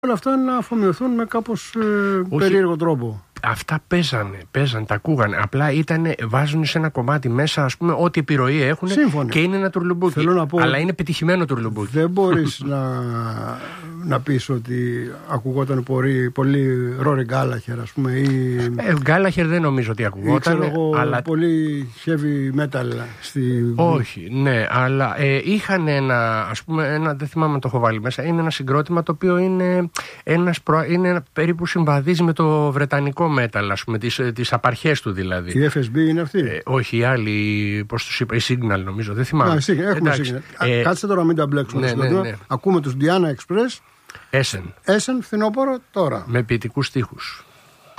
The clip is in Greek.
όλα αυτά να αφομοιωθούν με κάπως περίεργο τρόπο. Αυτά παίζανε, τα ακούγανε. Απλά βάζουν σε ένα κομμάτι μέσα, ας πούμε, ό,τι επιρροή έχουν. Σύμφωνα. Και είναι ένα τουρλουμπούκι. Αλλά είναι πετυχημένο τουρλουμπούκι. Δεν μπορείς να πεις ότι ακουγόταν πολύ Ρόρι Γκάλαχερ, ας πούμε. Γκάλαχερ δεν νομίζω ότι ακουγόταν. Αλλά πολύ heavy metal. Όχι, ναι, αλλά είχαν ας πούμε, δεν θυμάμαι αν το έχω βάλει μέσα. Είναι ένα συγκρότημα το οποίο είναι περίπου συμβαδίζει με το βρετανικό metal, ας πούμε, τις απαρχές του δηλαδή. Η FSB είναι αυτή? Όχι, οι άλλοι, πώς τους είπα, η Signal νομίζω, δεν θυμάμαι. Έχουμε Signal. Κάτσε τώρα, μην τα μπλέξουμε. Ναι. Ακούμε τους Diana Express. Essen, φθινόπωρο τώρα. Με ποιητικούς στίχους.